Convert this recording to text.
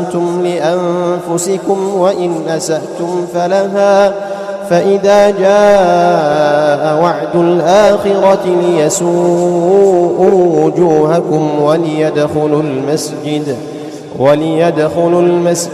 أحسنتم لأنفسكم وإن أسأتم فلها فإذا جاء وعد الآخرة ليسوءوا وجوهكم وليدخلوا المسجد